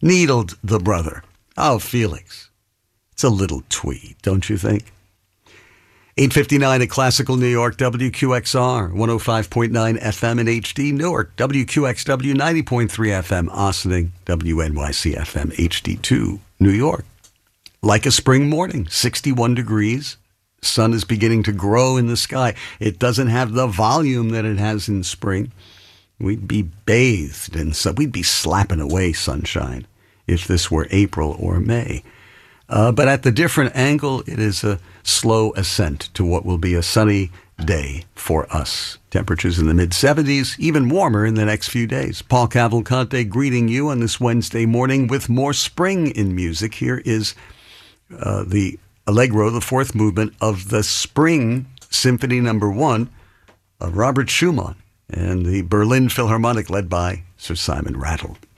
needled the brother. Oh, Felix. It's a little twee, don't you think? 8:59 at Classical New York, WQXR, 105.9 FM in HD, Newark, WQXW, 90.3 FM, Ossining, WNYC FM, HD2, New York. Like a spring morning, 61 degrees. Sun is beginning to grow in the sky. It doesn't have the volume that it has in spring. We'd be bathed in sun. We'd be slapping away sunshine if this were April or May. But at the different angle, it is a slow ascent to what will be a sunny day for us. Temperatures in the mid-70s, even warmer in the next few days. Paul Cavalcante greeting you on this Wednesday morning with more spring in music. Here is the Allegro, the fourth movement of the Spring Symphony No. 1 of Robert Schumann and the Berlin Philharmonic led by Sir Simon Rattle.